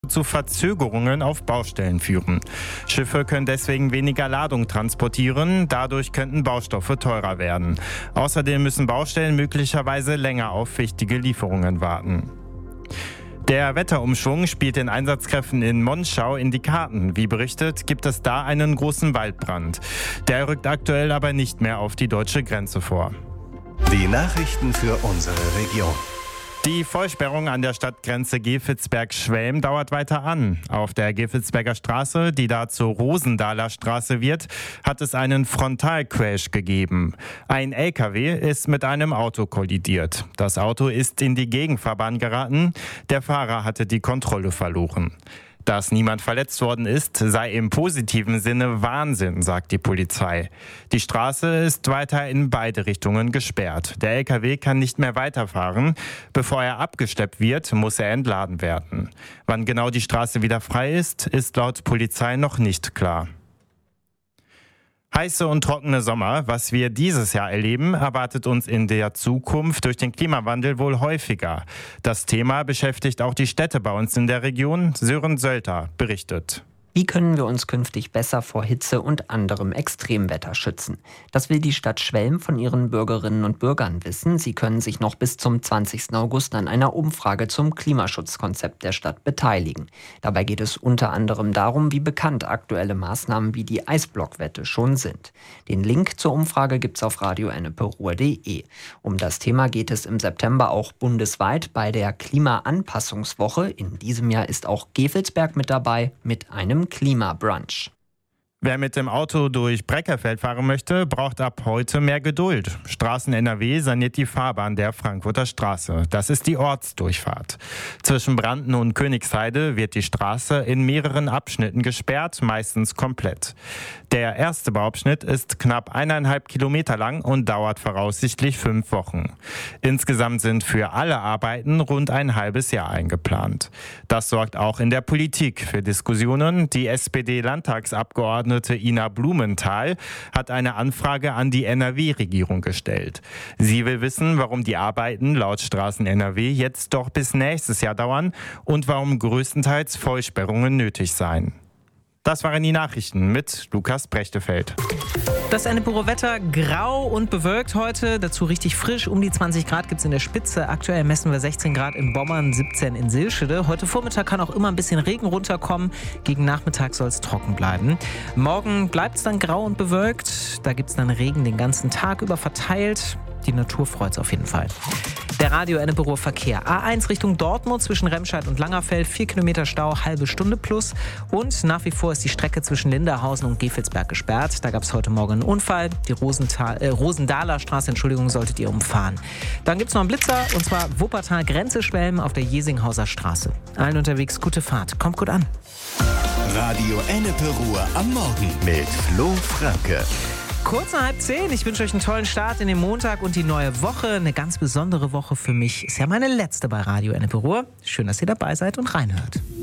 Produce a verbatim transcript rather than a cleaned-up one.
zu Verzögerungen auf Baustellen führen. Schiffe können deswegen weniger Ladung transportieren, dadurch könnten Baustoffe teurer werden. Außerdem müssen Baustellen möglicherweise länger auf wichtige Lieferungen warten. Der Wetterumschwung spielt den Einsatzkräften in Monschau in die Karten. Wie berichtet, gibt es da einen großen Waldbrand. Der rückt aktuell aber nicht mehr auf die deutsche Grenze vor. Die Nachrichten für unsere Region. Die Vollsperrung an der Stadtgrenze Gevelsberg-Schwelm dauert weiter an. Auf der Gevelsberger Straße, die da zur Rosendaler Straße wird, hat es einen Frontalcrash gegeben. Ein L K W ist mit einem Auto kollidiert. Das Auto ist in die Gegenfahrbahn geraten. Der Fahrer hatte die Kontrolle verloren. Dass niemand verletzt worden ist, sei im positiven Sinne Wahnsinn, sagt die Polizei. Die Straße ist weiter in beide Richtungen gesperrt. Der L K W kann nicht mehr weiterfahren. Bevor er abgeschleppt wird, muss er entladen werden. Wann genau die Straße wieder frei ist, ist laut Polizei noch nicht klar. Heiße und trockene Sommer, was wir dieses Jahr erleben, erwartet uns in der Zukunft durch den Klimawandel wohl häufiger. Das Thema beschäftigt auch die Städte bei uns in der Region. Sören Sölter berichtet. Wie können wir uns künftig besser vor Hitze und anderem Extremwetter schützen? Das will die Stadt Schwelm von ihren Bürgerinnen und Bürgern wissen. Sie können sich noch bis zum zwanzigsten August an einer Umfrage zum Klimaschutzkonzept der Stadt beteiligen. Dabei geht es unter anderem darum, wie bekannt aktuelle Maßnahmen wie die Eisblockwette schon sind. Den Link zur Umfrage gibt's auf radio ennepe-ruhr punkt de. Um das Thema geht es im September auch bundesweit bei der Klimaanpassungswoche. In diesem Jahr ist auch Gevelsberg mit dabei mit einem Klimabrunch. Wer mit dem Auto durch Breckerfeld fahren möchte, braucht ab heute mehr Geduld. Straßen N R W saniert die Fahrbahn der Frankfurter Straße. Das ist die Ortsdurchfahrt. Zwischen Brandten und Königsheide wird die Straße in mehreren Abschnitten gesperrt, meistens komplett. Der erste Bauabschnitt ist knapp eineinhalb Kilometer lang und dauert voraussichtlich fünf Wochen. Insgesamt sind für alle Arbeiten rund ein halbes Jahr eingeplant. Das sorgt auch in der Politik für Diskussionen. Die S P D-Landtagsabgeordnete Ina Blumenthal hat eine Anfrage an die N R W-Regierung gestellt. Sie will wissen, warum die Arbeiten laut Straßen N R W jetzt doch bis nächstes Jahr dauern und warum größtenteils Vollsperrungen nötig seien. Das waren die Nachrichten mit Lukas Brechtefeld. Das Enneperurer Wetter grau und bewölkt heute, dazu richtig frisch. Um die zwanzig Grad gibt es in der Spitze. Aktuell messen wir sechzehn Grad in Bommern, siebzehn in Silschede. Heute Vormittag kann auch immer ein bisschen Regen runterkommen. Gegen Nachmittag soll es trocken bleiben. Morgen bleibt es dann grau und bewölkt. Da gibt es dann Regen den ganzen Tag über verteilt. Die Natur freut es auf jeden Fall. Der Radio Enneperurer Verkehr. A eins Richtung Dortmund zwischen Remscheid und Langerfeld. vier Kilometer Stau, halbe Stunde plus. Und nach wie vor ist die Strecke zwischen Linderhausen und Gevelsberg gesperrt. Da gab es heute Morgen einen Unfall. Die Rosenthal, äh, Rosendaler Straße, Entschuldigung, solltet ihr umfahren. Dann gibt es noch einen Blitzer, und zwar Wuppertal Grenze Schwelm auf der Jesinghauser Straße. Allen unterwegs gute Fahrt. Kommt gut an. Radio Enneperurer am Morgen mit Flo Franke. Kurz nach halb zehn. Ich wünsche euch einen tollen Start in den Montag und die neue Woche. Eine ganz besondere Woche für mich. Ist ja meine letzte bei Radio Enneperurer. Schön, dass ihr dabei seid und reinhört.